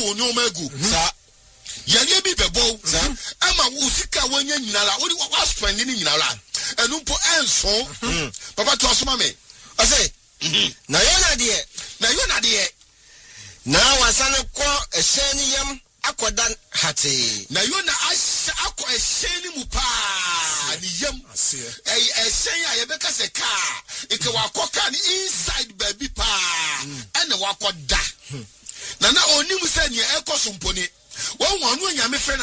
no magu sa yanye bi bebo ama wo sika wanya nyinara wo spend ni nyinara enu mpo enso papa to asoma me ase na yona de na wasane ko eheni yam akodan hate na yona akọ eheni mu pa ni yam eheni ya yebeka se car ike wakoka ni inside baby pa ene wakoda na onim se ne ekoso mponi won wonu nyame fe